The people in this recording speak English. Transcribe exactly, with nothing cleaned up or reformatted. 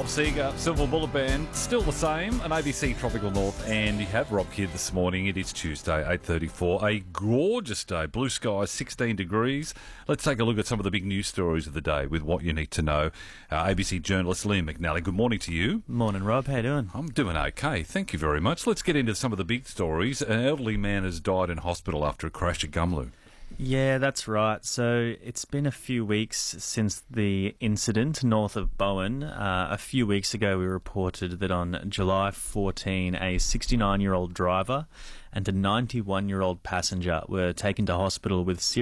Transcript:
Bob Seger, Silver Bullet Band, still the same, an A B C Tropical North, and you have Rob Kidd this morning. It is Tuesday, eight thirty-four, a gorgeous day, blue skies, sixteen degrees. Let's take a look at some of the big news stories of the day with what you need to know. Uh, A B C journalist Liam McNally, good morning to you. Morning, Rob. How you doing? I'm doing okay, thank you very much. Let's get into some of the big stories. An elderly man has died in hospital after a crash at Gumlu. Yeah, that's right. So it's been a few weeks since the incident north of Bowen. Uh, a few weeks ago, we reported that on July fourteenth, a sixty-nine-year-old driver and a ninety-one-year-old passenger were taken to hospital with serious